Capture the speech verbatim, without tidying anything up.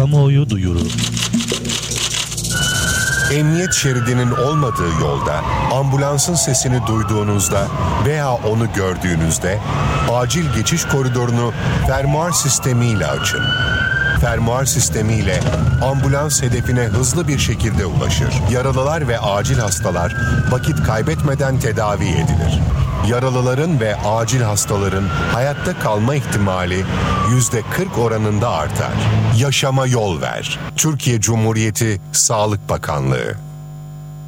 Kamuoyu duyuru. Emniyet şeridinin olmadığı yolda ambulansın sesini duyduğunuzda veya onu gördüğünüzde acil geçiş koridorunu fermuar sistemiyle açın. Fermuar sistemiyle ambulans hedefine hızlı bir şekilde ulaşır. Yaralılar ve acil hastalar vakit kaybetmeden tedavi edilir. Yaralıların ve acil hastaların hayatta kalma ihtimali yüzde kırk oranında artar. Yaşama yol ver. Türkiye Cumhuriyeti Sağlık Bakanlığı.